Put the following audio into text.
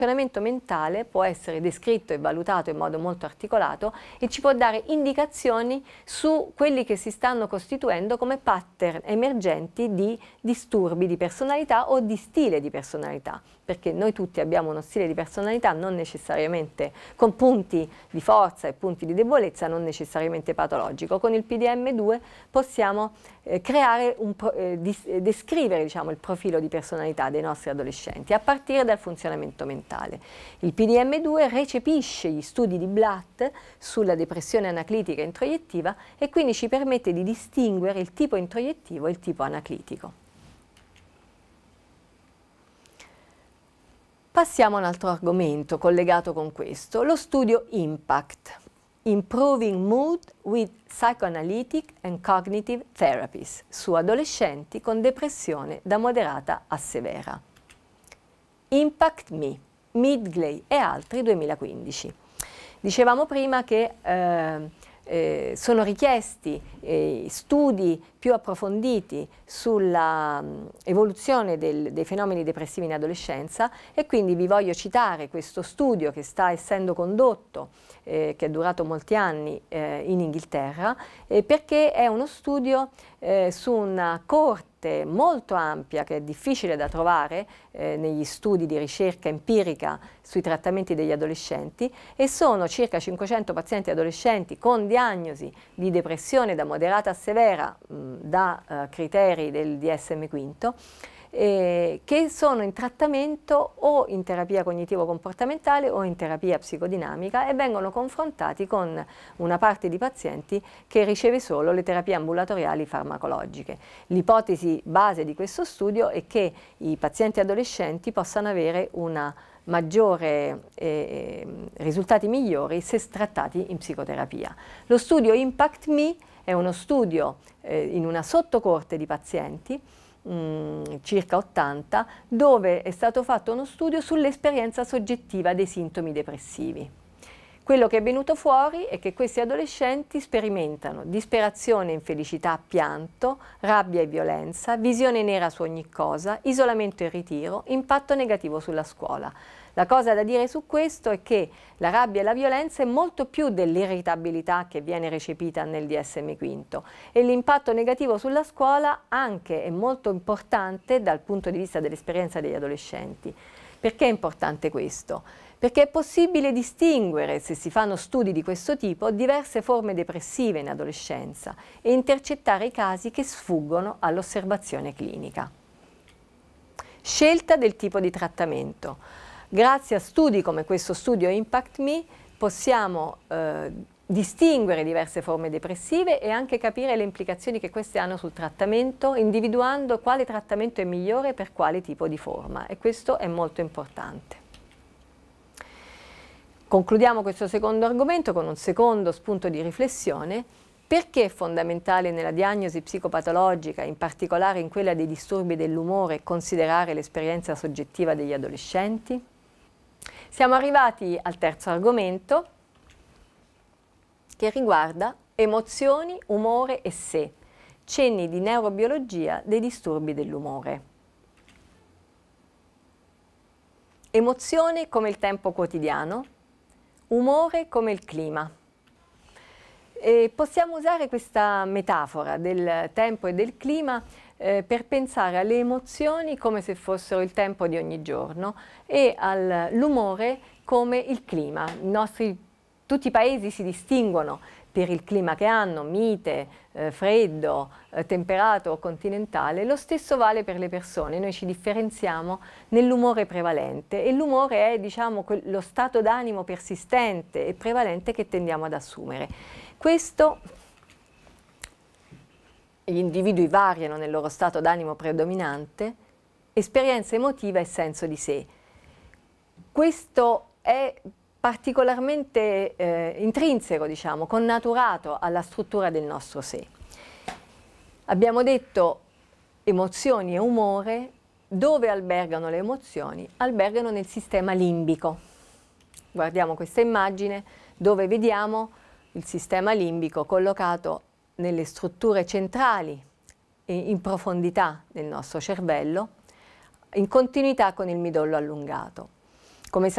Il funzionamento mentale può essere descritto e valutato in modo molto articolato e ci può dare indicazioni su quelli che si stanno costituendo come pattern emergenti di disturbi di personalità o di stile di personalità, perché noi tutti abbiamo uno stile di personalità non necessariamente con punti di forza e punti di debolezza, non necessariamente patologico. Con il PDM2 possiamo descrivere, diciamo, il profilo di personalità dei nostri adolescenti a partire dal funzionamento mentale. Il PDM2 recepisce gli studi di Blatt sulla depressione anaclitica e introiettiva e quindi ci permette di distinguere il tipo introiettivo e il tipo anaclitico. Passiamo a un altro argomento collegato con questo, lo studio IMPACT, Improving Mood with Psychoanalytic and Cognitive Therapies, su adolescenti con depressione da moderata a severa. Impact Me, Midgley e altri 2015. Dicevamo prima che sono richiesti studi più approfonditi sulla evoluzione dei fenomeni depressivi in adolescenza e quindi vi voglio citare questo studio che sta essendo condotto, che è durato molti anni in Inghilterra, perché è uno studio su una corte molto ampia che è difficile da trovare negli studi di ricerca empirica sui trattamenti degli adolescenti, e sono circa 500 pazienti adolescenti con diagnosi di depressione da moderata a severa da criteri del DSM-5, che sono in trattamento o in terapia cognitivo-comportamentale o in terapia psicodinamica e vengono confrontati con una parte di pazienti che riceve solo le terapie ambulatoriali farmacologiche. L'ipotesi base di questo studio è che i pazienti adolescenti possano avere una maggiore risultati migliori se trattati in psicoterapia. Lo studio Impact Me è uno studio in una sottocorte di pazienti, circa 80, dove è stato fatto uno studio sull'esperienza soggettiva dei sintomi depressivi. Quello che è venuto fuori è che questi adolescenti sperimentano disperazione, infelicità, pianto, rabbia e violenza, visione nera su ogni cosa, isolamento e ritiro, impatto negativo sulla scuola. La cosa da dire su questo è che la rabbia e la violenza è molto più dell'irritabilità che viene recepita nel DSM-5 e l'impatto negativo sulla scuola anche è molto importante dal punto di vista dell'esperienza degli adolescenti. Perché è importante questo? Perché è possibile distinguere, se si fanno studi di questo tipo, diverse forme depressive in adolescenza e intercettare i casi che sfuggono all'osservazione clinica. Scelta del tipo di trattamento. Grazie a studi come questo studio Impact Me possiamo distinguere diverse forme depressive e anche capire le implicazioni che queste hanno sul trattamento, individuando quale trattamento è migliore per quale tipo di forma, e questo è molto importante. Concludiamo questo secondo argomento con un secondo spunto di riflessione. Perché è fondamentale nella diagnosi psicopatologica, in particolare in quella dei disturbi dell'umore, considerare l'esperienza soggettiva degli adolescenti? Siamo arrivati al terzo argomento, che riguarda emozioni, umore e sé, cenni di neurobiologia dei disturbi dell'umore. Emozione come il tempo quotidiano, umore come il clima. E possiamo usare questa metafora del tempo e del clima per pensare alle emozioni come se fossero il tempo di ogni giorno e all'umore come il clima. Tutti i paesi si distinguono per il clima che hanno, mite, freddo, temperato o continentale. Lo stesso vale per le persone, noi ci differenziamo nell'umore prevalente e l'umore è, diciamo, lo stato d'animo persistente e prevalente che tendiamo ad assumere. Questo, gli individui variano nel loro stato d'animo predominante, esperienza emotiva e senso di sé. Questo è particolarmente intrinseco, diciamo, connaturato alla struttura del nostro sé. Abbiamo detto emozioni e umore. Dove albergano le emozioni? Albergano nel sistema limbico. Guardiamo questa immagine dove vediamo il sistema limbico collocato nelle strutture centrali e in profondità del nostro cervello, in continuità con il midollo allungato. Come